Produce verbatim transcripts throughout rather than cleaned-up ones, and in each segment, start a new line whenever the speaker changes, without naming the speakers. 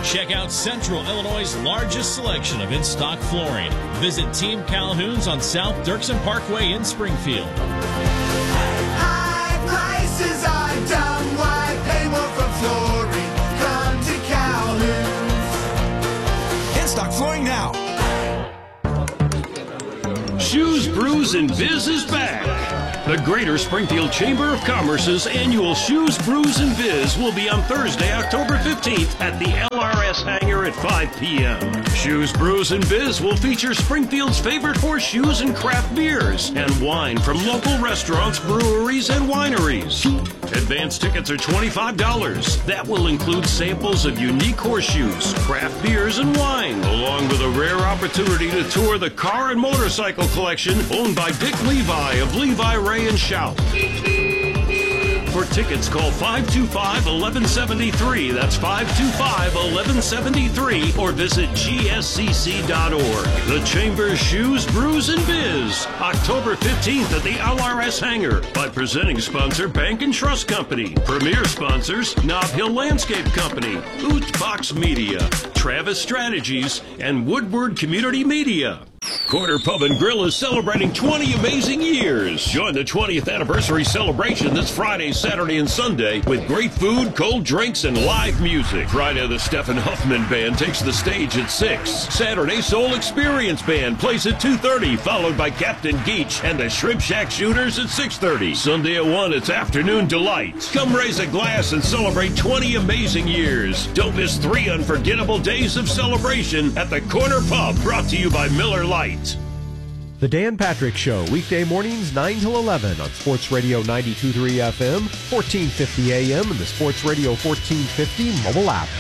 Check out Central Illinois' largest selection of in-stock flooring. Visit Team Calhoun's on South Dirksen Parkway in Springfield.
High prices are dumb. Why pay more for flooring? Come to Calhoun's.
In-stock flooring now.
Shoes, Brews, and Biz is back. The Greater Springfield Chamber of Commerce's annual Shoes, Brews, and Biz will be on Thursday, October fifteenth at the L R S Hangar at five p m Shoes, Brews, and Biz will feature Springfield's favorite horseshoes and craft beers and wine from local restaurants, breweries, and wineries. Advance tickets are twenty-five dollars. That will include samples of unique horseshoes, craft beers, and wine, along with a rare opportunity to tour the car and motorcycle collection owned by Dick Levi of Levi Ray and Shout. For tickets, call five two five, one one seven three. That's five two five, one one seven three, or visit G S C C dot org. The Chamber's Shoes, Brews, and Biz, October fifteenth at the L R S Hangar. By presenting sponsor Bank and Trust Company. Premier sponsors Nob Hill Landscape Company, Oot Box Media, Travis Strategies, and Woodward Community Media. Corner Pub and Grill is celebrating twenty amazing years. Join the twentieth anniversary celebration this Friday, Saturday, and Sunday with great food, cold drinks, and live music. Friday, the Stephen Huffman Band takes the stage at six. Saturday, Soul Experience Band plays at two thirty, followed by Captain Geach and the Shrimp Shack Shooters at six thirty. Sunday at one, it's Afternoon Delight. Come raise a glass and celebrate twenty amazing years. Don't miss three unforgettable days of celebration at the Corner Pub, brought to you by Miller Lite.
The Dan Patrick Show, weekday mornings nine till eleven on Sports Radio ninety-two point three F M, fourteen fifty A M, and the Sports Radio fourteen fifty mobile app.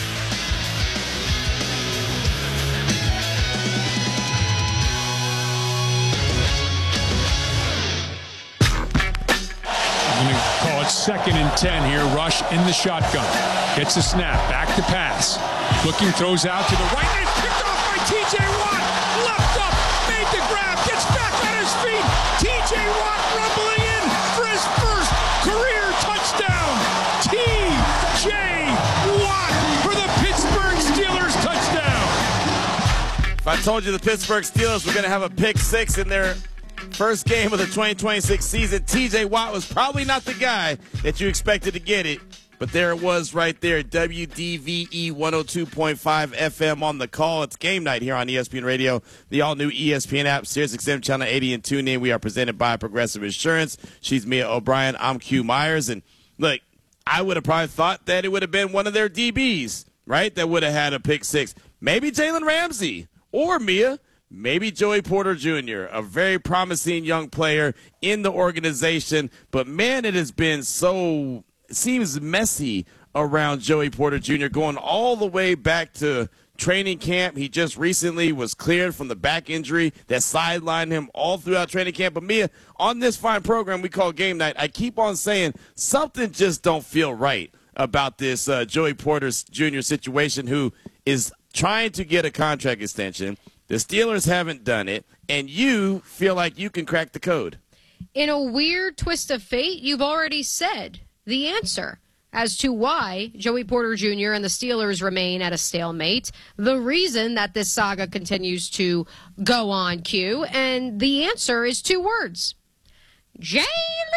I'm going to call it second and ten here. Rush in the shotgun. Gets the snap. Back to pass. Looking, throws out to the right. And it's picked off by T J Watt. Left up. Made the grab. Gets back on his feet. T J Watt rumbling in for his first career touchdown. T J Watt for the Pittsburgh Steelers touchdown.
If I told you the Pittsburgh Steelers were going to have a pick six in their first game of the twenty twenty-six season, T J Watt was probably not the guy that you expected to get it. But there it was right there, W D V E one oh two point five F M on the call. It's game night here on E S P N Radio, the all-new E S P N app, SiriusXM Channel eighty, and tune in. We are presented by Progressive Insurance. She's Mia O'Brien. I'm Q Myers. And, look, I would have probably thought that it would have been one of their D Bs, right, that would have had a pick six. Maybe Jalen Ramsey or Mia. Maybe Joey Porter Junior, a very promising young player in the organization. But, man, it has been so – it seems messy around Joey Porter Junior going all the way back to training camp. He just recently was cleared from the back injury that sidelined him all throughout training camp. But, Mia, on this fine program we call Game Night, I keep on saying something just don't feel right about this uh, Joey Porter Junior situation, who is trying to get a contract extension. The Steelers haven't done it, and you feel like you can crack the code.
In a weird twist of fate, you've already said the answer as to why Joey Porter Junior and the Steelers remain at a stalemate, the reason that this saga continues to go on, Q, and the answer is two words. Jalen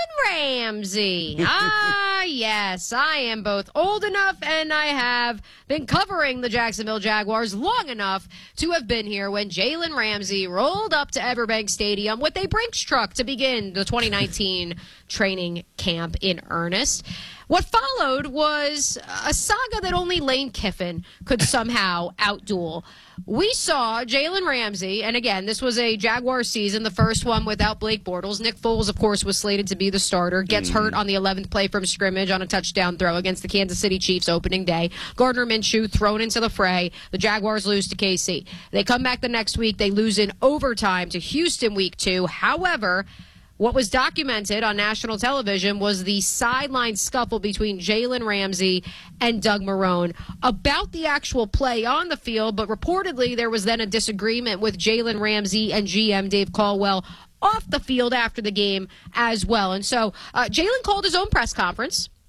Ramsey. Ah, yes, I am both old enough and I have been covering the Jacksonville Jaguars long enough to have been here when Jalen Ramsey rolled up to Everbank Stadium with a Brinks truck to begin the twenty nineteen training camp in earnest. What followed was a saga that only Lane Kiffin could somehow outduel. We saw Jalen Ramsey, and again, this was a Jaguar season, the first one without Blake Bortles. Nick Foles, of course, was slated to be the starter, gets hurt on the eleventh play from scrimmage on a touchdown throw against the Kansas City Chiefs opening day. Gardner Minshew thrown into the fray. The Jaguars lose to K C. They come back the next week. They lose in overtime to Houston week two. However, what was documented on national television was the sideline scuffle between Jalen Ramsey and Doug Marrone about the actual play on the field, but reportedly there was then a disagreement with Jalen Ramsey and G M Dave Caldwell off the field after the game as well. And so uh, Jalen called his own press conference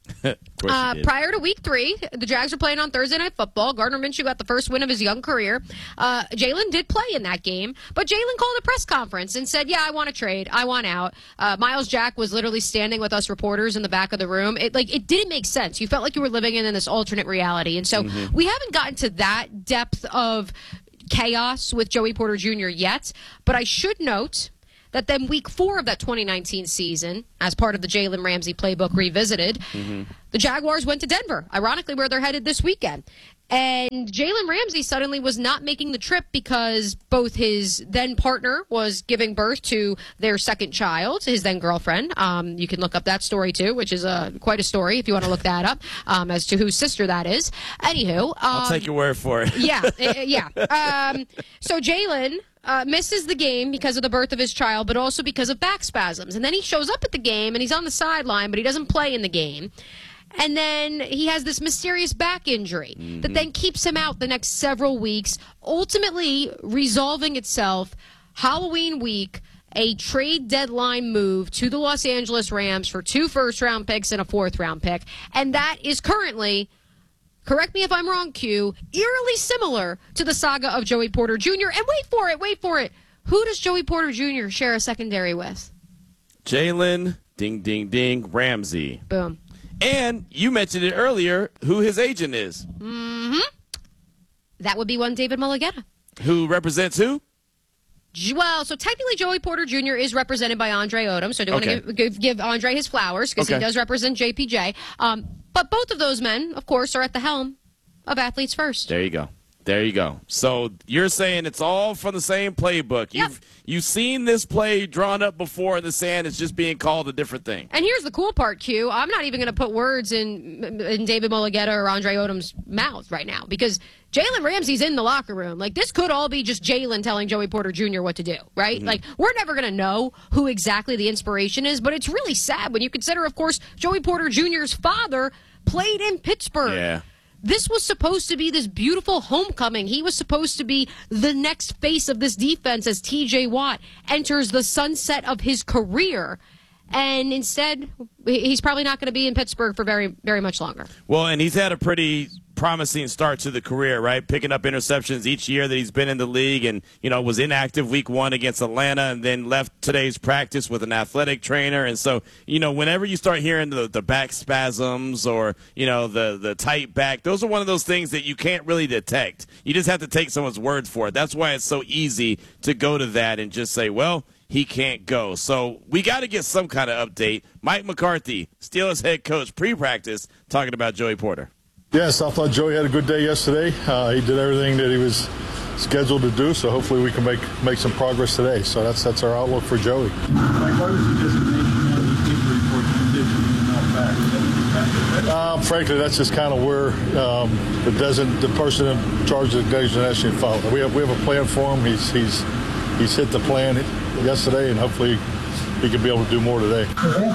Uh, prior to week three, the Jags were playing on Thursday Night Football. Gardner Minshew got the first win of his young career. Uh, Jalen did play in that game, but Jalen called a press conference and said, yeah, I want to trade. I want out. Uh, Miles Jack was literally standing with us reporters in the back of the room. It like it didn't make sense. You felt like you were living in, in this alternate reality. And so mm-hmm. we haven't gotten to that depth of chaos with Joey Porter Junior yet, but I should note that then week four of that twenty nineteen season, as part of the Jalen Ramsey playbook revisited, mm-hmm. the Jaguars went to Denver, ironically where they're headed this weekend. And Jalen Ramsey suddenly was not making the trip because both his then partner was giving birth to their second child, his then girlfriend. Um, you can look up that story too, which is a, quite a story if you want to look that up um, as to whose sister that is. Anywho. Um,
I'll take your word for it.
yeah, yeah. Um, so Jalen Uh, misses the game because of the birth of his child, but also because of back spasms. And then he shows up at the game, and he's on the sideline, but he doesn't play in the game. And then he has this mysterious back injury mm-hmm. that then keeps him out the next several weeks, ultimately resolving itself Halloween week, a trade deadline move to the Los Angeles Rams for two first-round picks and a fourth-round pick. And that is currently, correct me if I'm wrong, Q, eerily similar to the saga of Joey Porter Junior And wait for it, wait for it. Who does Joey Porter Junior share a secondary with?
Jalen, ding, ding, ding, Ramsey.
Boom.
And you mentioned it earlier, who his agent is.
Mm-hmm. That would be one David Mulligetta.
Who represents who?
Well, so technically Joey Porter Junior is represented by Andre Odom, so I do want to
Okay.
give, give, give Andre his flowers because
Okay.
he does represent J P J. Um, but both of those men, of course, are at the helm of Athletes First.
There you go. There you go. So you're saying it's all from the same playbook.
Yep.
You've you've seen this play drawn up before in the sand. It's just being called a different thing.
And here's the cool part, Q. I'm not even going to put words in in David Mulligetta or Andre Odom's mouth right now because Jalen Ramsey's in the locker room. Like, this could all be just Jalen telling Joey Porter Junior what to do, right? Mm-hmm. Like, we're never going to know who exactly the inspiration is, but it's really sad when you consider, of course, Joey Porter Junior's father played in Pittsburgh.
Yeah.
This was supposed to be this beautiful homecoming. He was supposed to be the next face of this defense as T J Watt enters the sunset of his career. And instead, he's probably not going to be in Pittsburgh for very, very much longer.
Well, and he's had a pretty promising start to the career, right? Picking up interceptions each year that he's been in the league and, you know, was inactive week one against Atlanta and then left today's practice with an athletic trainer. And so, you know, whenever you start hearing the, the back spasms or, you know, the, the tight back, those are one of those things that you can't really detect. You just have to take someone's word for it. That's why it's so easy to go to that and just say, well, he can't go. So we got to get some kind of update. Mike McCarthy, Steelers head coach, pre-practice, talking about Joey Porter.
Yes, I thought Joey had a good day yesterday. Uh, he did everything that he was scheduled to do, so hopefully we can make make some progress today. So that's that's our outlook for Joey. Uh, frankly, that's just kind of where um, the doesn't the person in charge of the designation followed. We have we have a plan for him. He's he's he's hit the plan yesterday, and hopefully he can be able to do more today.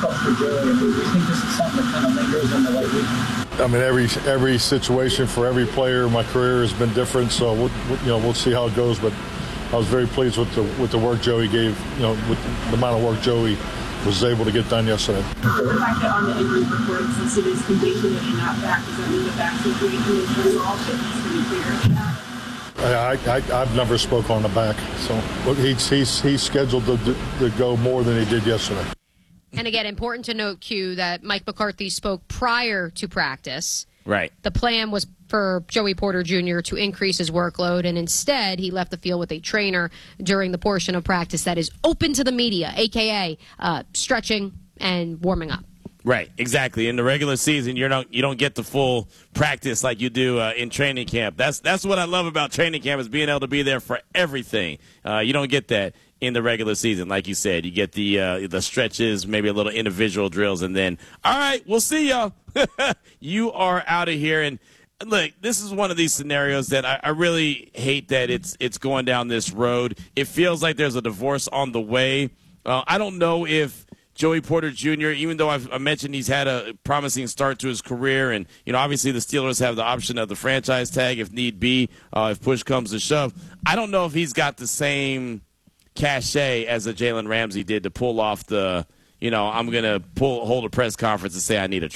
I mean, every every situation for every player in my career has been different, so we'll, you know we'll see how it goes. But I was very pleased with the with the work Joey gave. You know, with the amount of work Joey was able to get done yesterday.
The fact that on the injury report, since it is conditioned and not back, does that mean the back situation is resolved? It needs to be figured out.
I, I, I've never spoke on the back, so look, he's he's he's scheduled to, to go more than he did yesterday.
And again, important to note, Q, that Mike McCarthy spoke prior to practice.
Right.
The plan was for Joey Porter Junior to increase his workload, and instead he left the field with a trainer during the portion of practice that is open to the media, a k a uh, stretching and warming up.
Right, exactly. In the regular season, you don't you don't get the full practice like you do uh, in training camp. That's that's what I love about training camp is being able to be there for everything. Uh, you don't get that in the regular season, like you said. You get the uh, the stretches, maybe a little individual drills, and then all right, we'll see y'all. You are out of here. And look, this is one of these scenarios that I, I really hate that it's it's going down this road. It feels like there's a divorce on the way. Uh, I don't know if Joey Porter Junior, even though I've I mentioned he's had a promising start to his career, and you know obviously the Steelers have the option of the franchise tag if need be, uh, if push comes to shove. I don't know if he's got the same cachet as a Jalen Ramsey did to pull off the, you know, I'm going to pull hold a press conference and say I need a trade.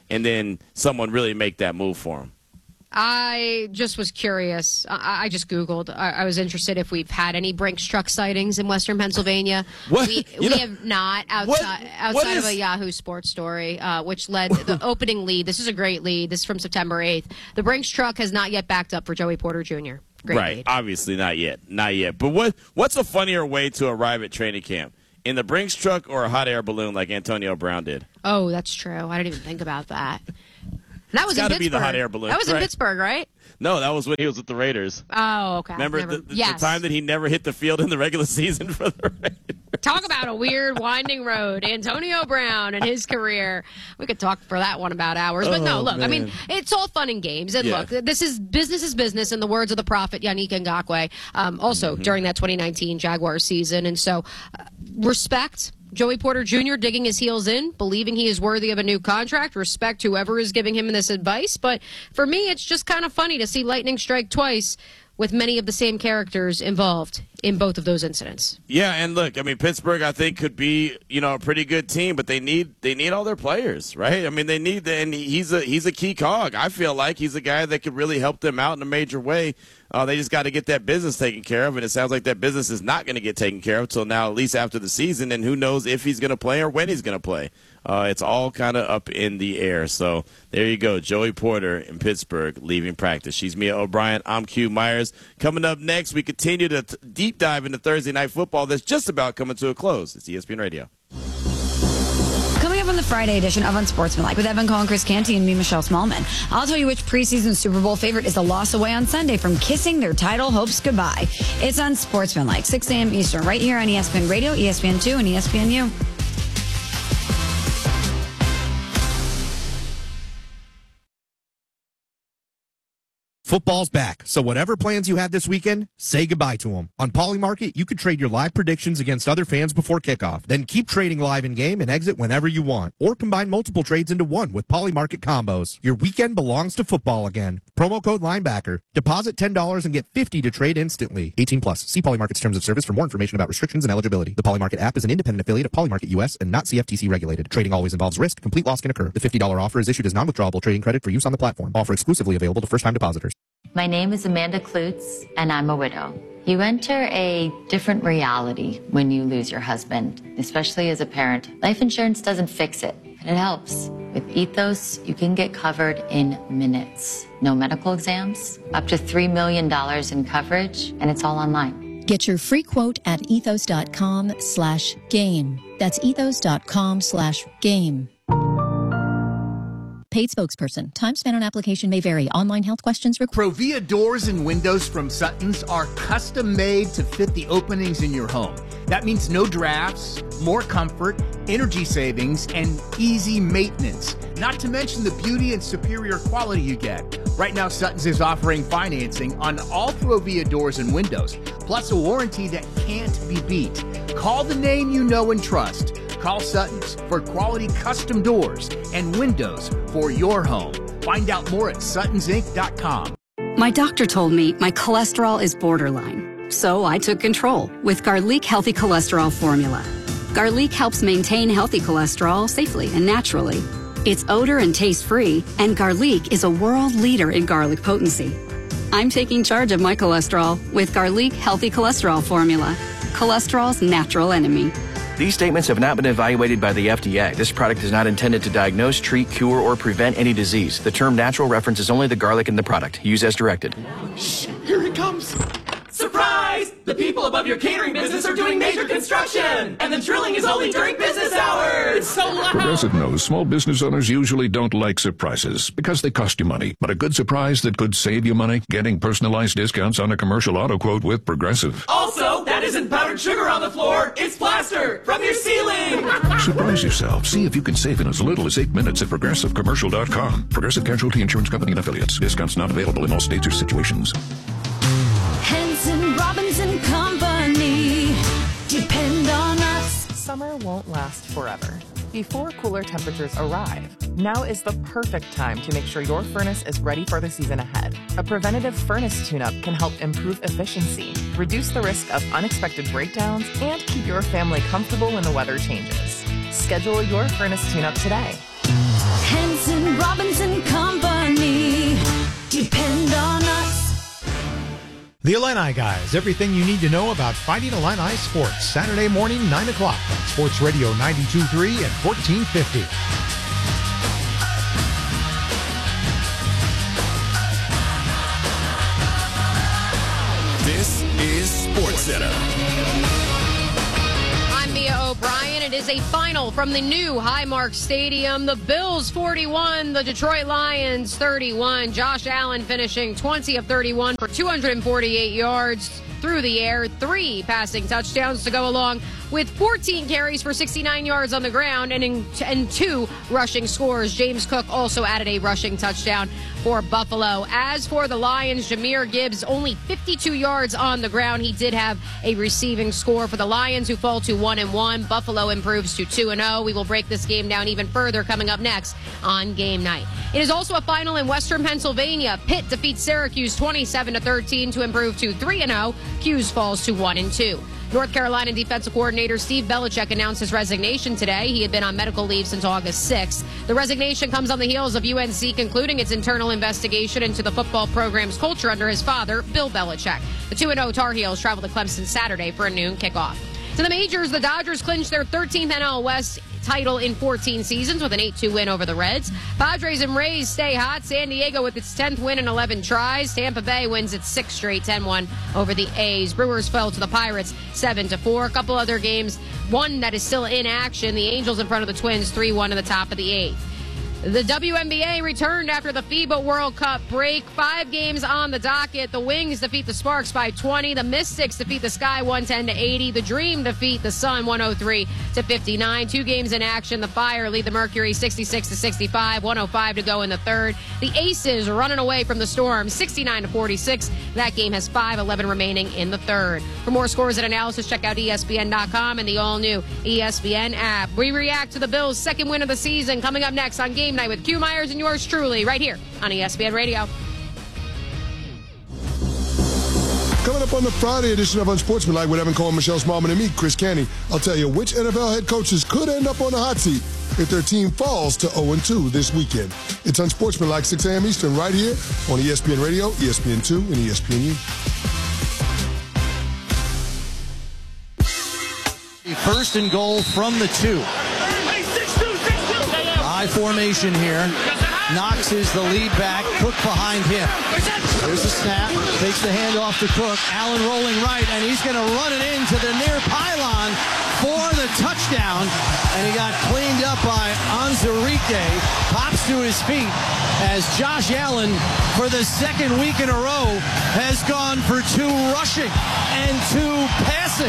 and then someone really make that move for him?
I just was curious. I, I just Googled. I, I was interested if we've had any Brinks truck sightings in Western Pennsylvania.
What?
We,
You
we
know,
have not outside
what-
outside
what
of
is-
a Yahoo Sports story, uh, which led the opening lead. This is a great lead. This is from September eighth. The Brinks truck has not yet backed up for Joey Porter Junior Great
right.
lead.
Obviously not yet. Not yet. But what what's a funnier way to arrive at training camp? In the Brinks truck or a hot air balloon like Antonio Brown did?
Oh, that's true. I didn't even think about that. That was
It's
in
gotta
Pittsburgh.
be the hot air balloon,
That was in
right?
Pittsburgh, right?
No, that was when he was with the Raiders.
Oh, okay.
Remember
Never-
the, the,
yes.
the time that he never hit the field in the regular season for the Raiders?
Talk about a weird winding road. Antonio Brown and his career. We could talk for that one about hours. But no,
Oh,
look, I mean,
man.
it's all fun and games. And
Yeah.
look, this is business is business in the words of the prophet, Yannick Ngakoue, um, also
Mm-hmm.
during that twenty nineteen Jaguars season. And so, uh, respect. Joey Porter Junior digging his heels in, believing he is worthy of a new contract. Respect whoever is giving him this advice. But for me, it's just kind of funny to see lightning strike twice with many of the same characters involved in both of those incidents.
Yeah, and look, I mean, Pittsburgh, I think, could be, you know, a pretty good team, but they need they need all their players, right? I mean, they need, and he's a he's a key cog. I feel like he's a guy that could really help them out in a major way. Uh, they just got to get that business taken care of, and it sounds like that business is not going to get taken care of until now, at least after the season, and who knows if he's going to play or when he's going to play. Uh, it's all kind of up in the air. So there you go, Joey Porter in Pittsburgh leaving practice. She's Mia O'Brien. I'm Q Myers. Coming up next, we continue to t- deep dive into Thursday Night Football that's just about coming to a close. It's E S P N Radio.
Coming up on the Friday edition of Unsportsmanlike with Evan Cohen, Chris Canty, and me, Michelle Smallman. I'll tell you which preseason Super Bowl favorite is the loss away on Sunday from kissing their title hopes goodbye. It's Unsportsmanlike, six a.m. Eastern, right here on E S P N Radio, E S P N two, and E S P N U.
Football's back, so whatever plans you had this weekend, say goodbye to them. On Polymarket, you can trade your live predictions against other fans before kickoff. Then keep trading live in-game and exit whenever you want. Or combine multiple trades into one with Polymarket combos. Your weekend belongs to football again. Promo code Linebacker. Deposit ten dollars and get fifty dollars to trade instantly. eighteen plus. See Polymarket's terms of service for more information about restrictions and eligibility. The Polymarket app is an independent affiliate of Polymarket U S and not C F T C regulated. Trading always involves risk. Complete loss can occur. The fifty dollars offer is issued as non-withdrawable trading credit for use on the platform. Offer exclusively available to first-time depositors.
My name is Amanda Klutz, and I'm a widow. You enter a different reality when you lose your husband, especially as a parent. Life insurance doesn't fix it, but it helps. With Ethos, you can get covered in minutes. No medical exams, up to three million dollars in coverage, and it's all online.
Get your free quote at ethos.com slash game. That's ethos.com slash game. Paid spokesperson. Time spent on application may vary. Online health questions required.
Provia doors and windows from Sutton's are custom made to fit the openings in your home. That means no drafts, more comfort, energy savings, and easy maintenance. Not to mention the beauty and superior quality you get. Right now, Sutton's is offering financing on all Provia doors and windows, plus a warranty that can't be beat. Call the name you know and trust. Call Sutton's for quality custom doors and windows for your home. Find out more at suttons inc dot com.
My doctor told me my cholesterol is borderline, so I took control with Garlic Healthy Cholesterol Formula. Garlic helps maintain healthy cholesterol safely and naturally. It's odor and taste-free, and Garlic is a world leader in garlic potency. I'm taking charge of my cholesterol with Garlic Healthy Cholesterol Formula, cholesterol's natural enemy.
These statements have not been evaluated by the F D A. This product is not intended to diagnose, treat, cure, or prevent any disease. The term natural references only the garlic in the product. Use as directed.
Shh, here it comes. Surprise! The people above your catering business are doing major construction! And the drilling is only during business hours! It's so loud!
Progressive knows small business owners usually don't like surprises because they cost you money. But a good surprise that could save you money? Getting personalized discounts on a commercial auto quote with Progressive.
Also, that isn't powdered sugar on the floor, it's plaster from your ceiling!
Surprise yourself. See if you can save in as little as eight minutes at Progressive Commercial dot com. Progressive Casualty Insurance Company and Affiliates. Discounts not available in all states or situations.
Henson Robinson Company. Depend on us.
Summer won't last forever. Before cooler temperatures arrive, now is the perfect time to make sure your furnace is ready for the season ahead. A preventative furnace tune-up can help improve efficiency, reduce the risk of unexpected breakdowns, and keep your family comfortable when the weather changes. Schedule your furnace tune-up today.
Henson and Robinson Company. Depend on us.
The Illini Guys, everything you need to know about Fighting Illini sports. Saturday morning, nine o'clock on Sports Radio ninety-two point three and fourteen fifty.
This is SportsCenter.
I'm Mia O'Brien. It is a final from the new Highmark Stadium. The Bills forty-one, the Detroit Lions thirty-one. Josh Allen finishing twenty of thirty-one for two hundred forty-eight yards through the air, three passing touchdowns to go along with fourteen carries for sixty-nine yards on the ground and, in, and two rushing scores. James Cook also added a rushing touchdown for Buffalo. As for the Lions, Jahmyr Gibbs only fifty-two yards on the ground. He did have a receiving score for the Lions, who fall to one and one. Buffalo improves to two and oh. We will break this game down even further coming up next on Game Night. It is also a final in Western Pennsylvania. Pitt defeats Syracuse twenty-seven to thirteen to improve to three and oh. Cuse falls to one and two. North Carolina defensive coordinator Steve Belichick announced his resignation today. He had been on medical leave since August sixth. The resignation comes on the heels of U N C concluding its internal investigation into the football program's culture under his father, Bill Belichick. The two and oh Tar Heels travel to Clemson Saturday for a noon kickoff. To the majors, the Dodgers clinched their thirteenth N L West title in fourteen seasons with an eight two win over the Reds. Padres and Rays stay hot. San Diego with its tenth win in eleven tries. Tampa Bay wins its sixth straight ten one over the A's. Brewers fell to the Pirates seven to four. A couple other games, one that is still in action. The Angels in front of the Twins three one in the top of the eighth. The W N B A returned after the FIBA World Cup break. Five games on the docket. The Wings defeat the Sparks by twenty. The Mystics defeat the Sky one ten to eighty. The Dream defeat the Sun one oh three to fifty-nine. Two games in action. The Fire lead the Mercury sixty-six to sixty-five. one oh five to go in the third. The Aces running away from the Storm sixty-nine to forty-six. That game has five eleven remaining in the third. For more scores and analysis, check out E S P N dot com and the all-new E S P N app. We react to the Bills' second win of the season coming up next on Game Night with Q Myers and yours truly right here on E S P N Radio.
Coming up on the Friday edition of Unsportsmanlike with Evan Cohen, Michelle Smallman, and me, Chris Canty, I'll tell you which N F L head coaches could end up on the hot seat if their team falls to oh and two this weekend. It's Unsportsmanlike, six a.m. Eastern, right here on E S P N Radio, E S P N two, and E S P N U.
First and goal from the two. High formation here. Knox is the lead back. Cook behind him. There's the snap. Takes the handoff to Cook. Allen rolling right, and he's going to run it into the near pylon for the touchdown. And he got cleaned up by Anzarike. Pops to his feet as Josh Allen, for the second week in a row, has gone for two rushing and two passing.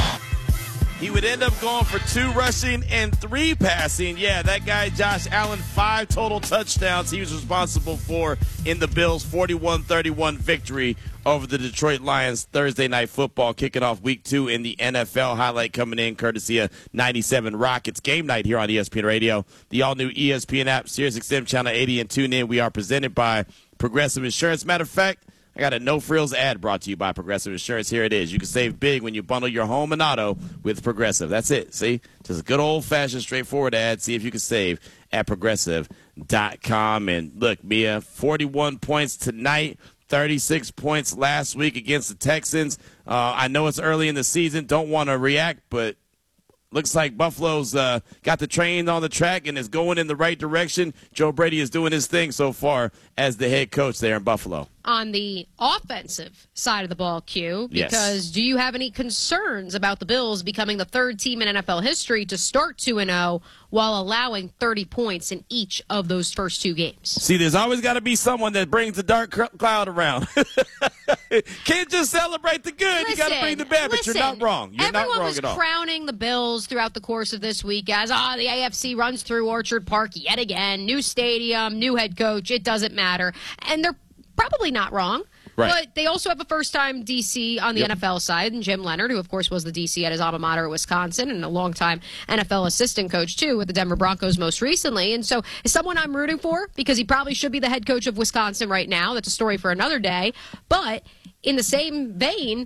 He would end up going for two rushing and three passing. Yeah, that guy, Josh Allen, five total touchdowns he was responsible for in the Bills' forty-one thirty-one victory over the Detroit Lions Thursday Night Football, kicking off week two in the N F L. Highlight coming in courtesy of ninety-seven Rockets. Game Night here on E S P N Radio, the all-new E S P N app, SiriusXM Channel eighty, and tune in. We are presented by Progressive Insurance. Matter of fact, I got a no-frills ad brought to you by Progressive Insurance. Here it is. You can save big when you bundle your home and auto with Progressive. That's it. See? Just a good old-fashioned, straightforward ad. See if you can save at Progressive dot com. And look, Mia, forty-one points tonight, thirty-six points last week against the Texans. Uh, I know it's early in the season. Don't want to react, but looks like Buffalo's uh, got the train on the track and is going in the right direction. Joe Brady is doing his thing so far as the head coach there in Buffalo.
On the offensive side of the ball, Q, because yes. Do you have any concerns about the Bills becoming the third team in N F L history to start two and oh while allowing thirty points in each of those first two games?
See, there's always got to be someone that brings the dark cloud around. Can't just celebrate the good. Listen, you got to bring the bad, but
listen,
you're not wrong. You're not wrong
was
at all.
Crowning the Bills throughout the course of this week as, ah, oh, the A F C runs through Orchard Park yet again. New stadium, new head coach. It doesn't matter. And they're probably not wrong. Right. But they also have a first-time D C on the yep. N F L side, and Jim Leonard, who, of course, was the D C at his alma mater at Wisconsin and a longtime N F L assistant coach, too, with the Denver Broncos most recently. And so is someone I'm rooting for because he probably should be the head coach of Wisconsin right now. That's a story for another day. But in the same vein,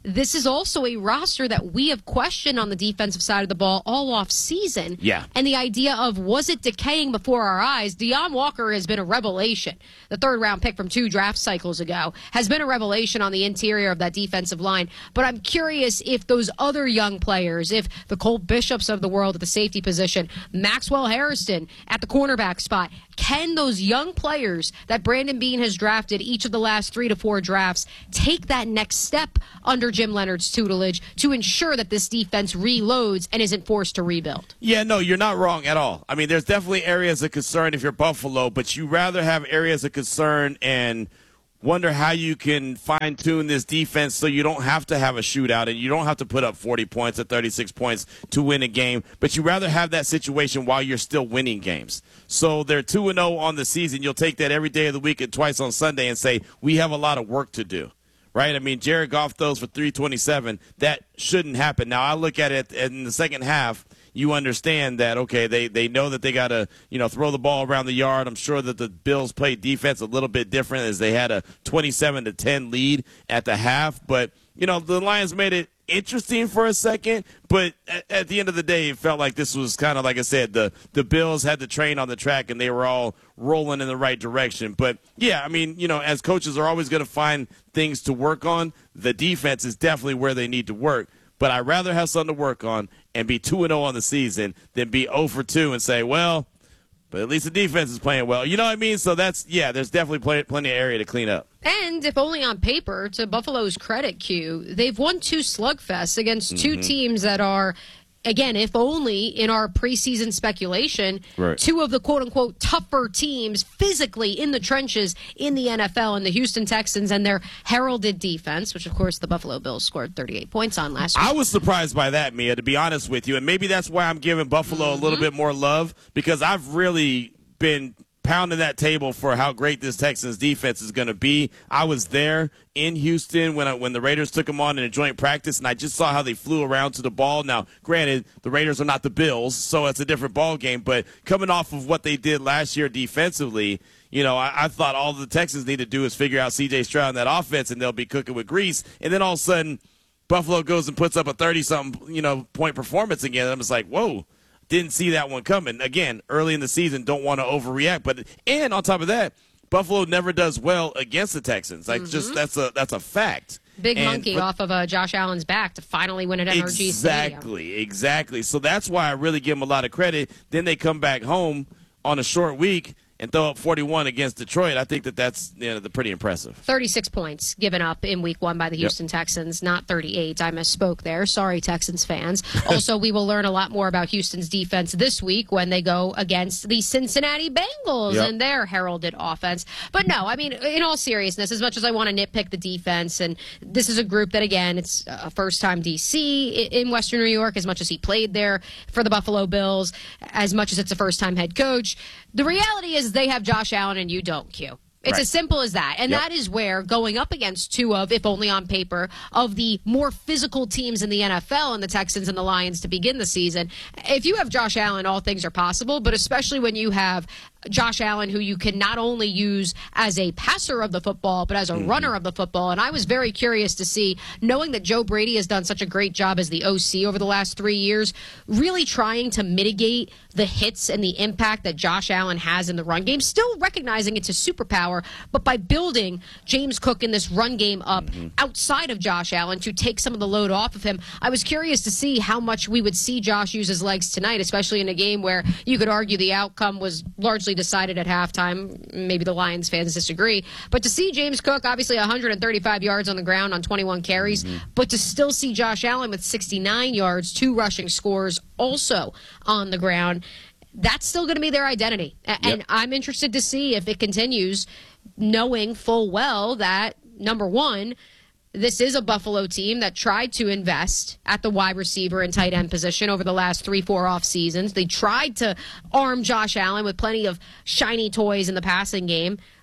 this is also a roster that we have questioned on the defensive side of the ball all off season.
Yeah.
And the idea of, was it decaying before our eyes? Deion Walker has been a revelation. The third round pick from two draft cycles ago has been a revelation on the interior of that defensive line. But I'm curious if those other young players, if the Cole Bishops of the world at the safety position, Maxwell Harrison at the cornerback spot, can those young players that Brandon Beane has drafted each of the last three to four drafts take that next step under Jim Leonard's tutelage to ensure that this defense reloads and isn't forced to rebuild?
Yeah, no, you're not wrong at all. I mean, there's definitely areas of concern if you're Buffalo, but you rather have areas of concern and wonder how you can fine-tune this defense so you don't have to have a shootout and you don't have to put up forty points or thirty-six points to win a game, but you rather have that situation while you're still winning games. So they're two and oh on the season. You'll take that every day of the week and twice on Sunday and say, we have a lot of work to do. Right? I mean, Jared Goff throws for three twenty-seven. That shouldn't happen. Now, I look at it in the second half. You understand that, okay, they, they know that they got to, you know, throw the ball around the yard. I'm sure that the Bills played defense a little bit different as they had a twenty-seven to ten lead at the half. But, you know, the Lions made it interesting for a second, but at, at the end of the day, it felt like this was kind of, like I said, the, the Bills had the train on the track and they were all rolling in the right direction. But, yeah, I mean, you know, as coaches are always going to find things to work on, the defense is definitely where they need to work. But I'd rather have something to work on and be two and oh on the season than be oh for two and say, well, but at least the defense is playing well. You know what I mean? So that's, yeah, there's definitely plenty, plenty of area to clean up.
And if only on paper, to Buffalo's credit, Q, they've won two slugfests against two
Mm-hmm.
teams that are, again, if only in our preseason speculation,
Right.
two of the quote-unquote tougher teams physically in the trenches in the N F L, and the Houston Texans and their heralded defense, which, of course, the Buffalo Bills scored thirty-eight points on last week.
I was surprised by that, Mia, to be honest with you. And maybe that's why I'm giving Buffalo
Mm-hmm.
a little bit more love, because I've really been pounding that table for how great this Texans defense is going to be. I was there in Houston when I, when the Raiders took them on in a joint practice, and I just saw how they flew around to the ball. Now, granted, the Raiders are not the Bills, so it's a different ball game. But coming off of what they did last year defensively, you know, I, I thought all the Texans need to do is figure out C J Stroud in that offense, and they'll be cooking with grease. And then all of a sudden, Buffalo goes and puts up a thirty-something, you know, point performance again. And I'm just like, whoa. Didn't see that one coming. Again, early in the season, don't want to overreact. But and on top of that, Buffalo never does well against the Texans. Like,
Mm-hmm.
just that's a that's a fact.
Big
And-
monkey
but-
off of uh, Josh Allen's back to finally win at N R G Stadium.
Exactly, exactly. So that's why I really give them a lot of credit. Then they come back home on a short week and throw up forty-one against Detroit. I think that that's, you know, pretty impressive.
thirty-six points given up in week one by the Houston
Yep.
Texans, not thirty-eight. I misspoke there. Sorry, Texans fans. Also, we will learn a lot more about Houston's defense this week when they go against the Cincinnati Bengals
Yep.
and their heralded offense. But no, I mean, in all seriousness, as much as I want to nitpick the defense, and this is a group that, again, it's a first-time D C in Western New York, as much as he played there for the Buffalo Bills, as much as it's a first-time head coach. The reality is they have Josh Allen and you don't, Q. It's
Right.
as simple as that. And
Yep.
that is where going up against two of, if only on paper, of the more physical teams in the N F L and the Texans and the Lions to begin the season, if you have Josh Allen, all things are possible, but especially when you have Josh Allen, who you can not only use as a passer of the football, but as a
Mm-hmm.
runner of the football. And I was very curious to see, knowing that Joe Brady has done such a great job as the O C over the last three years, really trying to mitigate the hits and the impact that Josh Allen has in the run game, still recognizing it's a superpower, but by building James Cook in this run game up outside of Josh Allen to take some of the load off of him. I was curious to see how much we would see Josh use his legs tonight, especially in a game where you could argue the outcome was largely decided at halftime. Maybe the Lions fans disagree. But to see James Cook, obviously one hundred thirty-five yards on the ground on twenty-one carries, but to still see Josh Allen with sixty-nine yards, two rushing scores also on the ground, that's still going to be their identity. A- And I'm interested to see if it continues, knowing full well that, number one, this is a Buffalo team that tried to invest at the wide receiver and tight end position over the last three, four off seasons. They tried to arm Josh Allen with plenty of shiny toys in the passing game.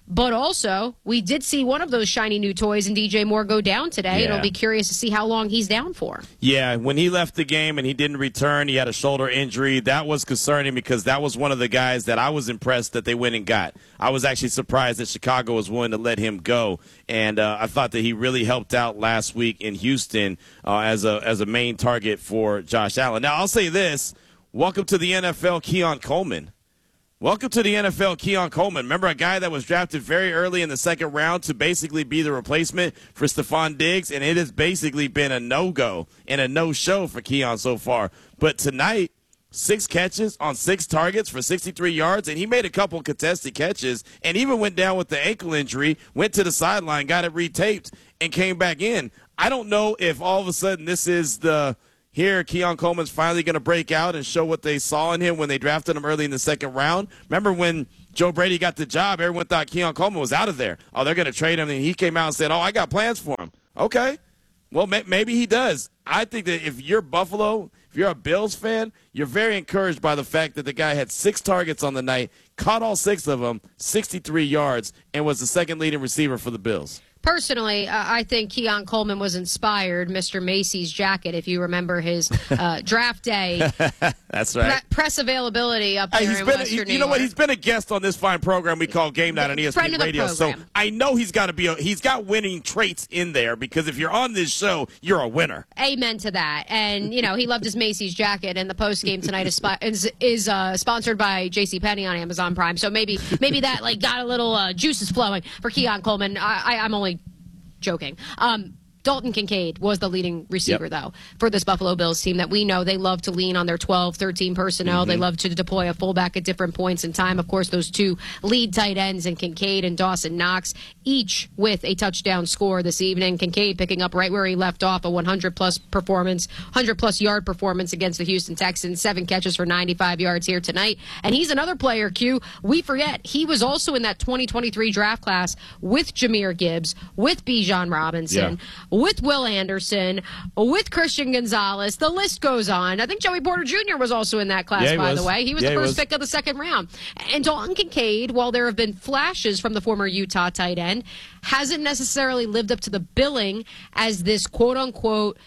But also, we did see one of those shiny new toys in D J Moore go down today.
Yeah.
And I'll be curious to see how long he's down for.
Yeah, when he left the game and he didn't return, he had a shoulder injury. That was concerning because that was one of the guys that I was impressed that they went and got. I was actually surprised that Chicago was willing to let him go. And uh, I thought that he really helped out last week in Houston uh, as a as a main target for Josh Allen. Now, I'll say this. Welcome to the N F L, Keon Coleman. Welcome to the N F L, Keon Coleman. Remember a guy that was drafted very early in the second round to basically be the replacement for Stephon Diggs, and it has basically been a no-go and a no-show for Keon so far. But tonight, six catches on six targets for sixty-three yards, and he made a couple contested catches and even went down with the ankle injury, went to the sideline, got it retaped, and came back in. I don't know if all of a sudden this is the – here, Keon Coleman's finally going to break out and show what they saw in him when they drafted him early in the second round. Remember when Joe Brady got the job, everyone thought Keon Coleman was out of there. Oh, they're going to trade him. And he came out and said, oh, I got plans for him. Okay. Well, may- maybe he does. I think that if you're Buffalo, if you're a Bills fan, you're very encouraged by the fact that the guy had six targets on the night, caught all six of them, sixty-three yards, and was the second leading receiver for the Bills.
Personally, uh, I think Keon Coleman was inspired, Mister Macy's jacket, if you remember his uh, draft day.
That's right.
Pre- press availability up
Hey,
there
he's
in
been,
Western
he,
New
you know what?
York.
He's been a guest on this fine program we call Game Night on E S P
Friend
N
of the
Radio. So
program.
I know he's got to be. A, he's got winning traits in there because if you're on this show, you're a winner.
Amen to that. And, you know, he loved his Macy's jacket, and the post game tonight is spo- is, is uh, sponsored by JCPenney on Amazon Prime. So maybe maybe that like got a little uh, juices flowing for Keon Coleman. I, I, I'm only joking. Um, Dalton Kincaid was the leading receiver,
Yep.
though, for this Buffalo Bills team that we know they love to lean on their twelve, thirteen personnel.
Mm-hmm.
They love to deploy a fullback at different points in time. Of course, those two lead tight ends in Kincaid and Dawson Knox, each with a touchdown score this evening. Kincaid picking up right where he left off, a one hundred plus performance, one hundred plus yard performance against the Houston Texans, seven catches for ninety-five yards here tonight. And he's another player, Q, we forget, he was also in that twenty twenty-three draft class with Jahmyr Gibbs, with Bijan Robinson,
Yeah.
with Will Anderson, with Christian Gonzalez. The list goes on. I think Joey Porter Junior was also in that class,
Yeah, he
by
was.
the way. He was
Yeah,
the
he
first
was.
pick of the second round. And Dalton Kincaid, while there have been flashes from the former Utah tight end, hasn't necessarily lived up to the billing as this quote-unquote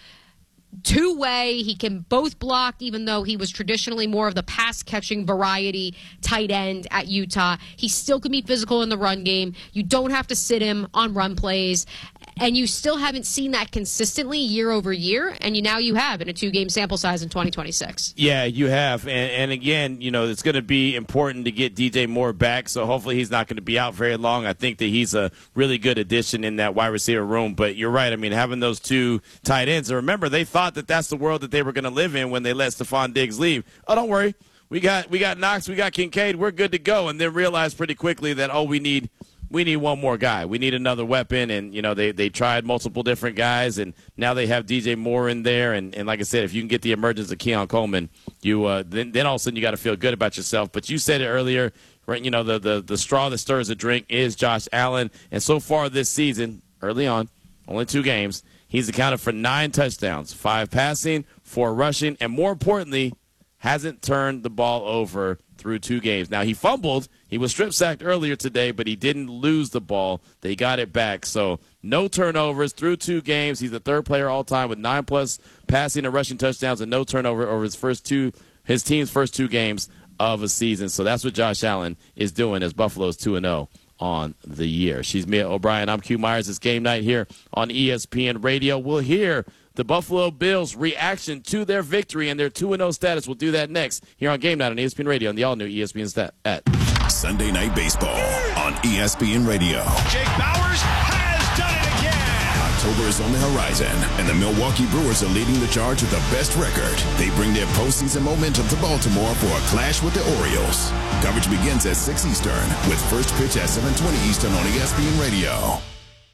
two-way. He can both block, even though he was traditionally more of the pass-catching variety tight end at Utah. He still can be physical in the run game. You don't have to sit him on run plays. And you still haven't seen that consistently year over year, and you now you have in a two-game sample size in twenty twenty-six.
Yeah, you have. And, and again, you know, it's going to be important to get D J Moore back, so hopefully he's not going to be out very long. I think that he's a really good addition in that wide receiver room. But you're right. I mean, having those two tight ends, and remember, they thought that that's the world that they were going to live in when they let Stephon Diggs leave. Oh, don't worry. We got we got Knox, we got Kincaid, we're good to go. And then realized pretty quickly that, oh, we need – we need one more guy. We need another weapon. And, you know, they, they tried multiple different guys, and now they have D J Moore in there. And, and like I said, if you can get the emergence of Keon Coleman, you uh, then, then all of a sudden you got to feel good about yourself. But you said it earlier, right? You know, the, the, the straw that stirs the drink is Josh Allen. And so far this season, early on, only two games, he's accounted for nine touchdowns, five passing, four rushing, and more importantly, hasn't turned the ball over through two games. Now, he fumbled. He was strip sacked earlier today, but he didn't lose the ball. They got it back. So no turnovers through two games. He's the third player all time with nine plus passing and rushing touchdowns and no turnover over his first two, his team's first two games of a season. So that's what Josh Allen is doing as Buffalo's two and oh on the year. She's Mia O'Brien. I'm Q Myers. It's game night here on E S P N Radio. We'll hear the Buffalo Bills' reaction to their victory and their two and oh status. We'll do that next here on Game Night on E S P N Radio and the all-new E S P N Stat at
Sunday Night Baseball on E S P N Radio.
Jake Bauers has done it again.
October is on the horizon, and the Milwaukee Brewers are leading the charge with the best record. They bring their postseason momentum to Baltimore for a clash with the Orioles. Coverage begins at six Eastern with first pitch at seven twenty Eastern on E S P N Radio.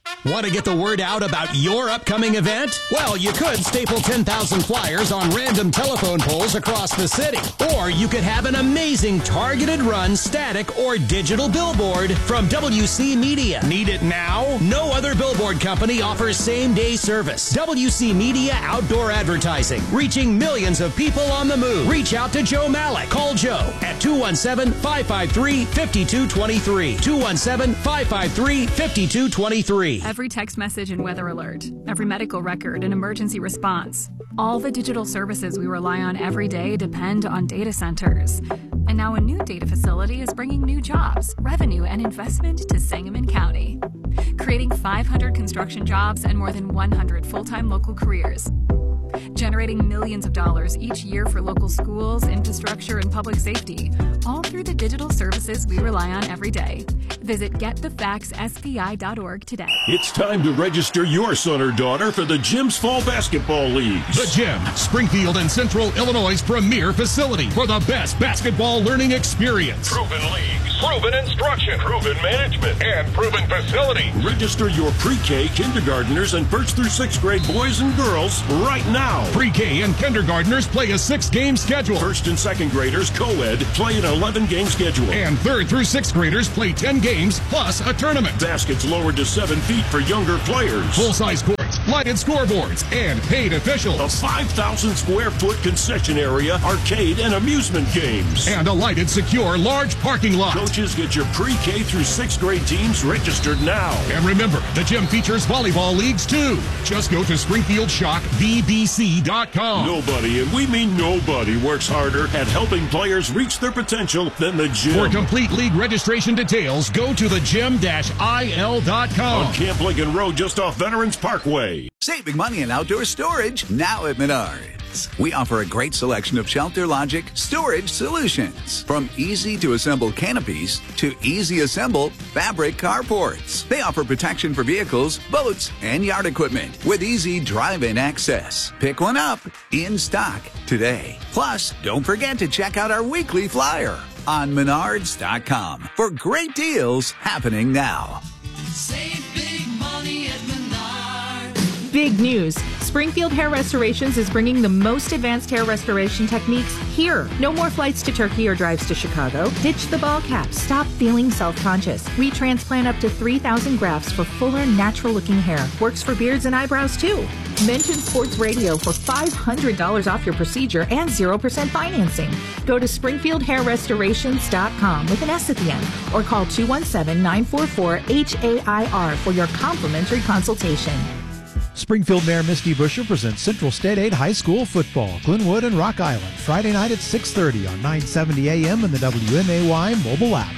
Want to get the word out about your upcoming event? Well, you could staple ten thousand flyers on random telephone poles across the city. Or you could have an amazing targeted run, static, or digital billboard from W C Media. Need it now? No other billboard company offers same-day service. W C Media Outdoor Advertising, reaching millions of people on the move. Reach out to Joe Malik. Call Joe at two one seven, five five three, five two two three. two one seven, five five three, five two two three.
Every text message and weather alert, every medical record and emergency response. All the digital services we rely on every day depend on data centers. And now a new data facility is bringing new jobs, revenue, and investment to Sangamon County, creating five hundred construction jobs and more than one hundred full-time local careers, generating millions of dollars each year for local schools, infrastructure, and public safety, all through the digital services we rely on every day. Visit get the facts S P I dot org today.
It's time to register your son or daughter for the Gym's Fall Basketball Leagues.
The Gym, Springfield and Central Illinois' premier facility for the best basketball learning experience.
Proven leagues, proven instruction, proven management, and proven facility. Register your pre-K, kindergartners, and first through sixth grade boys and girls right now.
Pre-K and kindergartners play a six-game schedule.
First and second graders, co-ed, play an eleven-game schedule.
And third through sixth graders play ten games plus a tournament.
Baskets lowered to seven feet for younger players.
Full-size courts, lighted scoreboards, and paid officials.
A five thousand square foot concession area, arcade, and amusement games.
And a lighted, secure, large parking lot.
Coaches, get your pre-K through sixth grade teams registered now.
And remember, the gym features volleyball leagues too. Just go to Springfield Shock V B C dot com.
Nobody, and we mean nobody, works harder at helping players reach their potential than the gym.
For complete league registration details, go to the gym dash I L dot com.
On Camp Lincoln Road, just off Veterans Parkway.
Saving money in outdoor storage now at Menards. We offer a great selection of Shelter Logic storage solutions. From easy to assemble canopies to easy assemble fabric carports. They offer protection for vehicles, boats, and yard equipment with easy drive-in access. Pick one up in stock today. Plus, don't forget to check out our weekly flyer on menards dot com for great deals happening now.
Save big money at Menards.
Big news. Springfield Hair Restorations is bringing the most advanced hair restoration techniques here. No more flights to Turkey or drives to Chicago. Ditch the ball cap. Stop feeling self-conscious. We transplant up to three thousand grafts for fuller, natural-looking hair. Works for beards and eyebrows, too. Mention Sports Radio for five hundred dollars off your procedure and zero percent financing. Go to springfield hair restorations dot com with an S at the end or call two one seven, nine four four, H A I R for your complimentary consultation.
Springfield Mayor Misty Busher presents Central State Aid High School football, Glenwood and Rock Island, Friday night at six thirty on nine seventy A M and the W M A Y mobile app.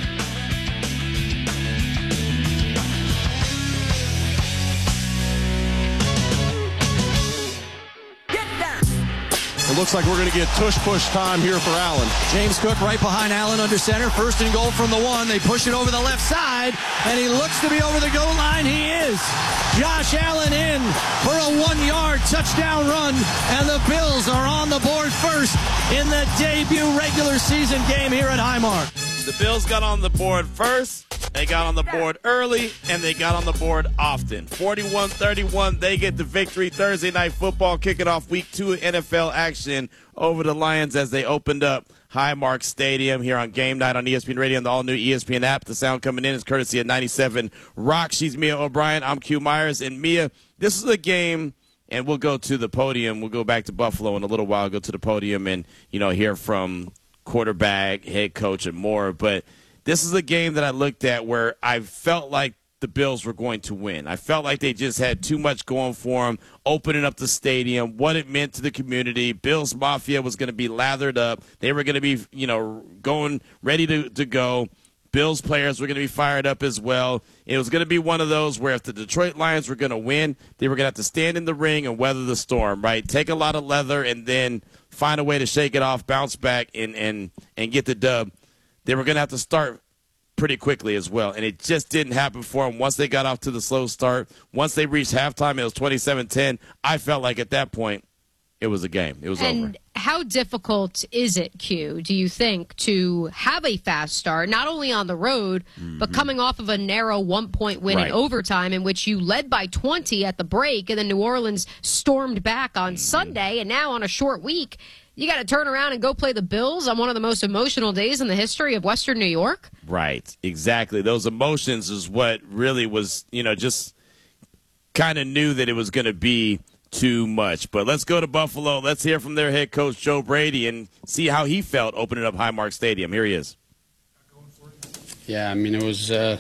It looks like we're going to get tush-push time here for Allen. James Cook right behind Allen under center. First and goal from the one. They push it over the left side, and he looks to be over the goal line. He is. Josh Allen in for a one-yard touchdown run, and the Bills are on the board first in the debut regular season game here at Highmark.
The Bills got on the board first. They got on the board early, and they got on the board often. forty-one thirty-one, they get the victory. Thursday Night Football kicking off week two of N F L action over the Lions as they opened up Highmark Stadium here on Game Night on E S P N Radio and the all-new E S P N app. The sound coming in is courtesy of ninety-seven Rock. She's Mia O'Brien. I'm Q Myers. And Mia, this is a game, and we'll go to the podium. We'll go back to Buffalo in a little while, go to the podium and, you know, hear from quarterback, head coach, and more. But this is a game that I looked at where I felt like the Bills were going to win. I felt like they just had too much going for them, opening up the stadium, what it meant to the community. Bills Mafia was going to be lathered up. They were going to be, you know, going ready to, to go. Bills players were going to be fired up as well. It was going to be one of those where if the Detroit Lions were going to win, they were going to have to stand in the ring and weather the storm, right? Take a lot of leather and then find a way to shake it off, bounce back, and and, and get the dub. They were going to have to start pretty quickly as well, and it just didn't happen for them. Once they got off to the slow start, once they reached halftime, it was twenty-seven ten. I felt like at that point it was a game. It was
and
over.
How difficult is it, Q, do you think, to have a fast start, not only on the road, mm-hmm. but coming off of a narrow one-point win
right.
in overtime in which you led by twenty at the break, and then New Orleans stormed back on mm-hmm. Sunday, and now on a short week, you got to turn around and go play the Bills on one of the most emotional days in the history of Western New York?
Right, exactly. Those emotions is what really was, you know, just kind of knew that it was going to be too much. But let's go to Buffalo. Let's hear from their head coach, Joe Brady, and see how he felt opening up Highmark Stadium. Here he is.
Yeah, I mean, it was, uh,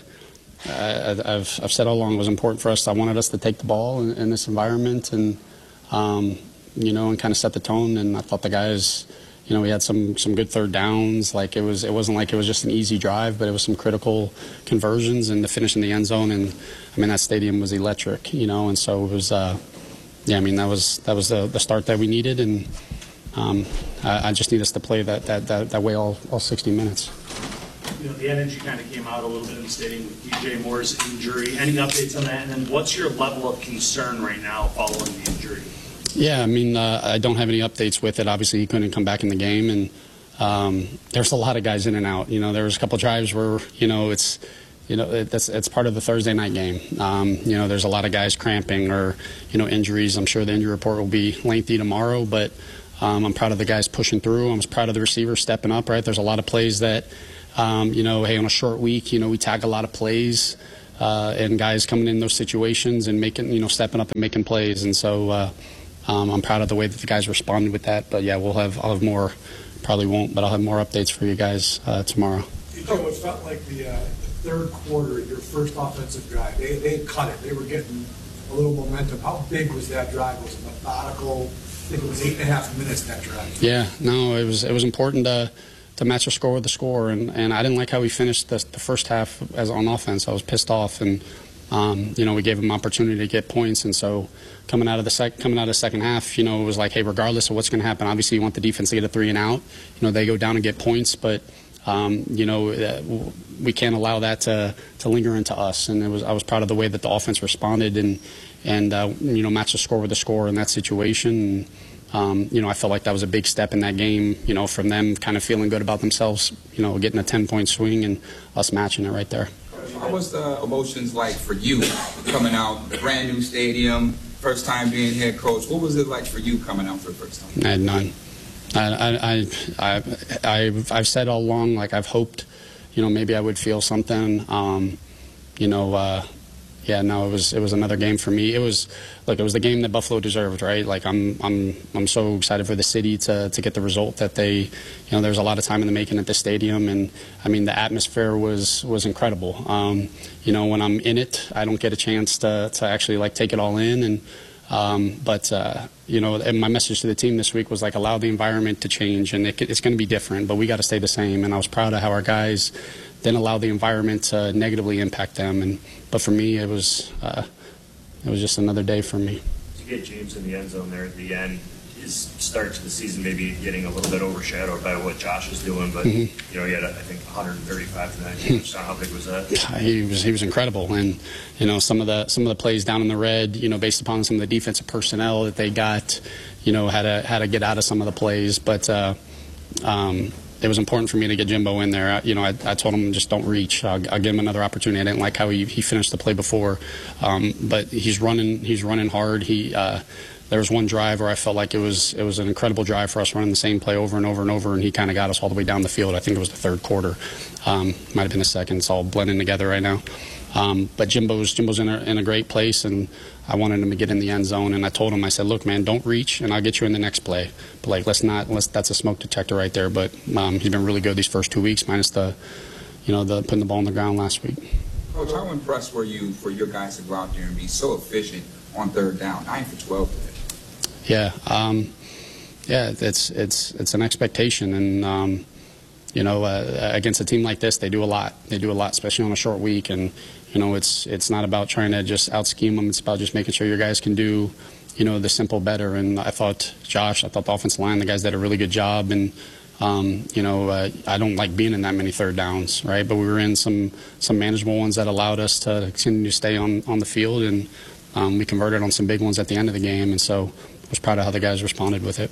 I, I've, I've said all along it was important for us. I wanted us to take the ball in, in this environment and, um, you know, and kind of set the tone. And I thought the guys, you know, we had some, some good third downs. Like it was, it wasn't like it was just an easy drive, but it was some critical conversions and the finish in the end zone. And I mean, that stadium was electric, you know, and so it was, uh, yeah, I mean, that was that was the, the start that we needed, and um, I, I just need us to play that that, that, that way all, all sixty minutes.
You know, the energy kind of came out a little bit in the stadium with D J Moore's injury. Any updates on that? And then what's your level of concern right now following the injury?
Yeah, I mean, uh, I don't have any updates with it. Obviously, he couldn't come back in the game, and um, there's a lot of guys in and out. You know, there was a couple drives where, you know, it's – You know, it, that's it's part of the Thursday night game. Um, you know, there's a lot of guys cramping or, you know, injuries. I'm sure the injury report will be lengthy tomorrow, but um, I'm proud of the guys pushing through. I'm proud of the receivers stepping up, right? There's a lot of plays that, um, you know, hey, on a short week, you know, we tag a lot of plays uh, and guys coming in those situations and making, you know, stepping up and making plays. And so uh, um, I'm proud of the way that the guys responded with that. But, yeah, we'll have, I'll have more, probably won't, but I'll have more updates for you guys uh, tomorrow.
You know, it felt like the uh, third quarter, your first offensive drive, they, they cut it. They were getting a little momentum. How big was that drive? Was it methodical? I think it was eight and a half minutes, that drive.
Yeah, no, it was it was important to to match the score with the score, and, and I didn't like how we finished the, the first half as on offense. I was pissed off, and um, you know, we gave them opportunity to get points, and so coming out of the sec coming out of the second half, you know, it was like, hey, regardless of what's going to happen, obviously you want the defense to get a three and out. You know, they go down and get points, but Um, you know, uh, we can't allow that to, to linger into us. And it was, I was proud of the way that the offense responded and, and uh, you know, matched the score with the score in that situation. And, um, you know, I felt like that was a big step in that game, you know, from them kind of feeling good about themselves, you know, getting a ten-point swing and us matching it right there.
What was the emotions like for you coming out, brand new stadium, first time being head coach? What was it like for you coming out for the first time?
I had none. I, I, I, I, I've, I've said all along, like I've hoped, you know, maybe I would feel something. Um, you know, uh, yeah, no, it was it was another game for me. It was, look, it was the game that Buffalo deserved, right? Like I'm I'm I'm so excited for the city to to get the result that they, you know, there was a lot of time in the making at the stadium, and I mean the atmosphere was was incredible. Um, you know, when I'm in it, I don't get a chance to to actually like take it all in and. Um, but, uh, you know, and my message to the team this week was like allow the environment to change, and it, it's going to be different, but we got to stay the same. And I was proud of how our guys didn't allow the environment to negatively impact them. And but for me, it was uh, it was just another day for me.
To get James in the end zone there at the end, his start to the season maybe getting a little bit overshadowed by what Josh was doing, but mm-hmm. you know, he had I think one hundred thirty-five to nineteen. How big was that?
He was he was incredible, and you know some of the some of the plays down in the red, you know, based upon some of the defensive personnel that they got, you know, had to had to get out of some of the plays, but uh, um, it was important for me to get Jimbo in there. I, you know, I, I told him just don't reach. I'll, I'll give him another opportunity. I didn't like how he, he finished the play before, um, but he's running he's running hard. He. Uh, There was one drive where I felt like it was it was an incredible drive for us running the same play over and over and over, and he kind of got us all the way down the field. I think it was the third quarter, um, might have been the second. It's all blending together right now. Um, but Jimbo's Jimbo's in a, in a great place, and I wanted him to get in the end zone. And I told him, I said, look, man, don't reach, and I'll get you in the next play. But like, let's not let's that's a smoke detector right there. But um, he's been really good these first two weeks, minus the, you know, the putting the ball on the ground last week.
Coach, how impressed were you for your guys to go out there and be so efficient on third down, nine for twelve today?
Yeah, um, yeah, it's it's it's an expectation, and um, you know, uh, against a team like this, they do a lot. They do a lot, especially on a short week, and you know, it's it's not about trying to just out scheme them. It's about just making sure your guys can do, you know, the simple better. And I thought Josh, I thought the offensive line, the guys did a really good job, and um, you know, uh, I don't like being in that many third downs, right? But we were in some some manageable ones that allowed us to continue to stay on on the field, and um, we converted on some big ones at the end of the game, and so. was proud of how the guys responded with it.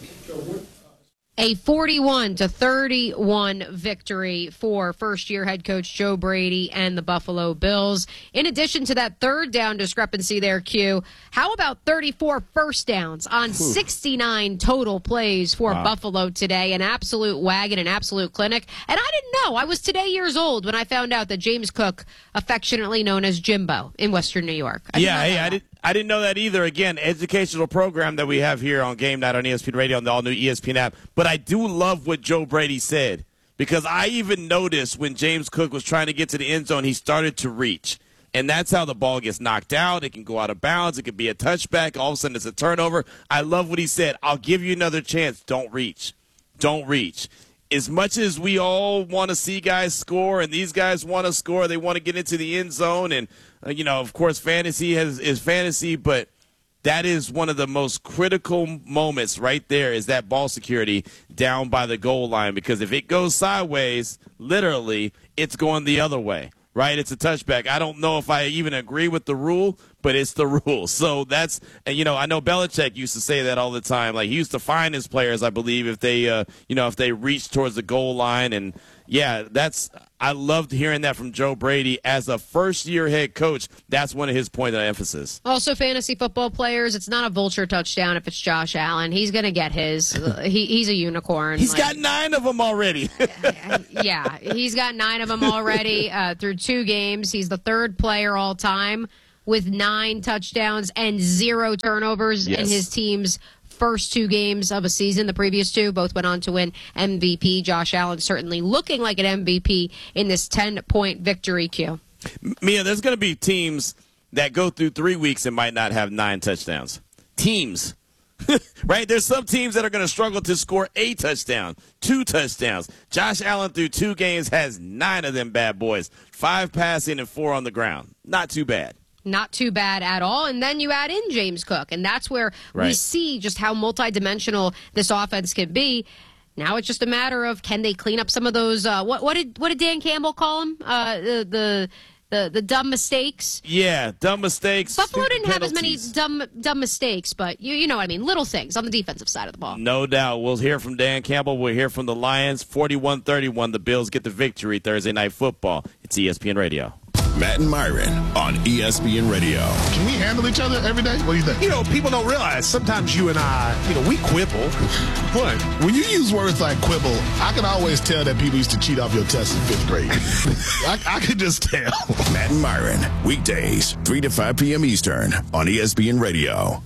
A forty-one to thirty-one victory for first-year head coach Joe Brady and the Buffalo Bills. In addition to that third down discrepancy there, Q, how about thirty-four first downs on sixty-nine total plays for
Wow.
Buffalo today? An absolute wagon, an absolute clinic. And I didn't know. I was today years old when I found out that James Cook, affectionately known as Jimbo in Western New York. I
Yeah, hey, I didn't. I didn't know that either. Again, educational program that we have here on Game Night on E S P N Radio and the all-new E S P N app. But I do love what Joe Brady said, because I even noticed when James Cook was trying to get to the end zone, he started to reach. And that's how the ball gets knocked out. It can go out of bounds. It can be a touchback. All of a sudden, it's a turnover. I love what he said. I'll give you another chance. Don't reach. Don't reach. As much as we all want to see guys score, and these guys want to score, they want to get into the end zone, and uh, you know, of course, fantasy has, is fantasy, but that is one of the most critical moments right there, is that ball security down by the goal line, because if it goes sideways, literally, it's going the other way. Right, it's a touchback. I don't know if I even agree with the rule, but it's the rule. So that's, and you know, I know Belichick used to say that all the time. Like, he used to fine his players, I believe, if they, uh, you know, if they reach towards the goal line. And yeah, that's, I loved hearing that from Joe Brady as a first-year head coach. That's one of his points of emphasis.
Also, fantasy football players, it's not a vulture touchdown if it's Josh Allen. He's going to get his. he, he's a unicorn.
He's
like,
got nine of them already.
yeah, he's got nine of them already uh, through two games. He's the third player all time with nine touchdowns and zero turnovers
Yes.
in his team's first two games of a season. The previous two both went on to win M V P. Josh Allen certainly looking like an M V P in this ten-point victory, Q.
Mia, there's going to be teams that go through three weeks and might not have nine touchdowns. Teams. Right? There's some teams that are going to struggle to score a touchdown, two touchdowns. Josh Allen through two games has nine of them bad boys, five passing and four on the ground. Not too bad.
Not too bad at all. And then you add in James Cook, and that's where we
Right.
see just how multidimensional this offense can be. Now it's just a matter of, can they clean up some of those, uh, what, what did what did Dan Campbell call them? Uh, the, the the the dumb mistakes?
Yeah, dumb mistakes.
Buffalo didn't have as many
penalties.
dumb dumb mistakes, but you you know what I mean, little things on the defensive side of the ball.
No doubt. We'll hear from Dan Campbell. We'll hear from the Lions. forty-one thirty-one, the Bills get the victory Thursday Night Football. It's E S P N Radio.
Matt and Myron on E S P N Radio.
Can we handle each other every day? What do you think?
You know, people don't realize sometimes you and I, you know, we quibble.
What? When you use words like quibble, I can always tell that people used to cheat off your test in fifth grade. I, I could just tell.
Matt and Myron, weekdays, three to five p.m. Eastern on E S P N Radio.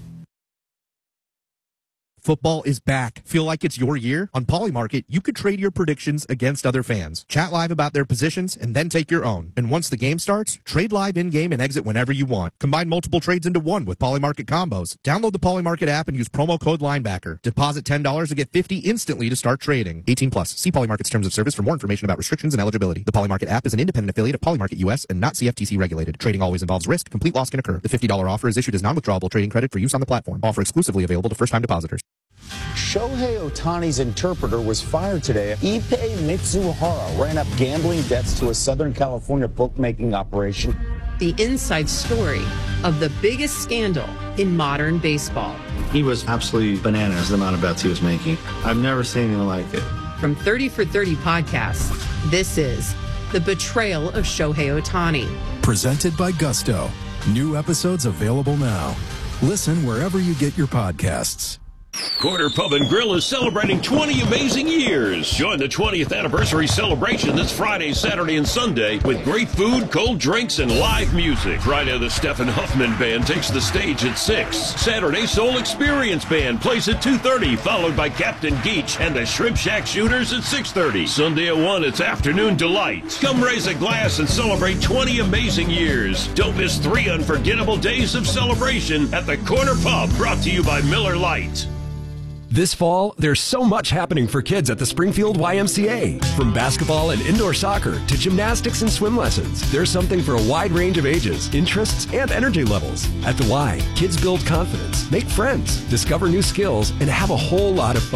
Football is back. Feel like it's your year? On Polymarket, you could trade your predictions against other fans. Chat live about their positions and then take your own. And once the game starts, trade live in-game and exit whenever you want. Combine multiple trades into one with Polymarket combos. Download the Polymarket app and use promo code Linebacker. Deposit ten dollars and get fifty dollars instantly to start trading. eighteen plus. See Polymarket's terms of service for more information about restrictions and eligibility. The Polymarket app is an independent affiliate of Polymarket U S and not C F T C regulated. Trading always involves risk. Complete loss can occur. The fifty dollars offer is issued as non-withdrawable trading credit for use on the platform. Offer exclusively available to first-time depositors.
Shohei Ohtani's interpreter was fired today. Ippei Mitsuhara ran up gambling debts to a Southern California bookmaking operation.
The inside story of the biggest scandal in modern baseball.
He was absolutely bananas, the amount of bets he was making. I've never seen anything like it.
From thirty for thirty podcasts, this is The Betrayal of Shohei Ohtani.
Presented by Gusto. New episodes available now. Listen wherever you get your podcasts.
Corner Pub and Grill is celebrating twenty amazing years. Join the twentieth anniversary celebration this Friday, Saturday, and Sunday with great food, cold drinks, and live music. Friday, the Stephen Huffman Band takes the stage at six. Saturday, Soul Experience Band plays at two thirty, followed by Captain Geach and the Shrimp Shack Shooters at six thirty. Sunday at one, it's Afternoon Delight. Come raise a glass and celebrate twenty amazing years. Don't miss three unforgettable days of celebration at the Corner Pub, brought to you by Miller Lite.
This fall, there's so much happening for kids at the Springfield Y M C A. From basketball and indoor soccer to gymnastics and swim lessons, there's something for a wide range of ages, interests, and energy levels. At the Y, kids build confidence, make friends, discover new skills, and have a whole lot of fun.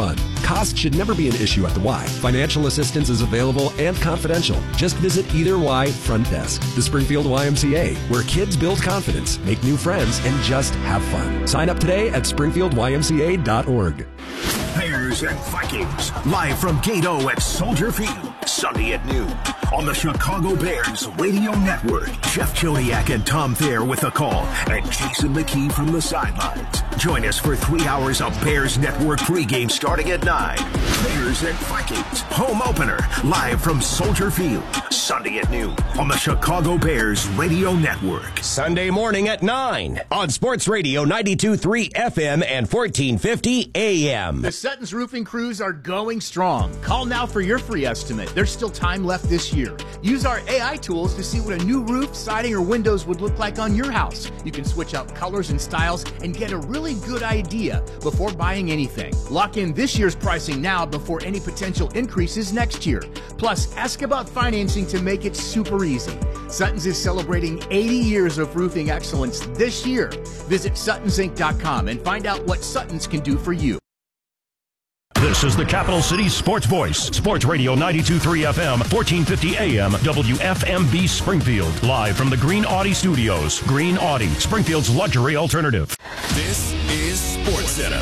Cost should never be an issue at the Y. Financial assistance is available and confidential. Just visit either Y front desk. The Springfield Y M C A, where kids build confidence, make new friends, and just have fun. Sign up today at springfield y m c a dot org.
Bears and Vikings, live from Gate O at Soldier Field, Sunday at noon on the Chicago Bears Radio Network. Jeff Jodiak and Tom Thayer with the call, and Jason McKee from the sidelines. Join us for three hours of Bears Network pregame starting at nine. Bears and Vikings, home opener, live from Soldier Field, Sunday at noon on the Chicago Bears Radio Network.
Sunday morning at nine on Sports Radio ninety-two point three F M and fourteen fifty A M.
The Sutton's Roofing crews are going strong. Call now for your free estimate. There's still time left this year. Use our A I tools to see what a new roof, siding, or windows would look like on your house. You can switch out colors and styles and get a really good idea before buying anything. Lock in this year's pricing now before any potential increases next year. Plus, ask about financing to make it super easy. Sutton's is celebrating eighty years of roofing excellence this year. Visit suttons inc dot com and find out what Sutton's can do for you.
This is the Capital City Sports Voice, Sports Radio ninety-two point three F M, fourteen fifty A M, W F M B Springfield, live from the Green Audi Studios. Green Audi, Springfield's luxury alternative.
This is Sports Center.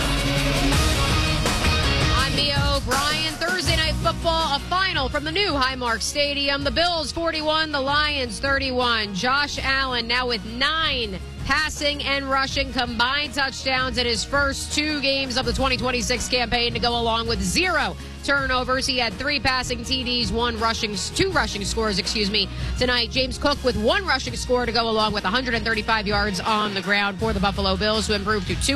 I'm Mia O'Brien. Thursday Night Football, a final from the new Highmark Stadium. The Bills forty-one, the Lions thirty-one. Josh Allen now with nine passing and rushing combined touchdowns in his first two games of the twenty twenty-six campaign to go along with zero turnovers. He had three passing T Ds, one rushing, two rushing scores, excuse me, tonight. James Cook with one rushing score to go along with one hundred thirty-five yards on the ground for the Buffalo Bills, who improved to two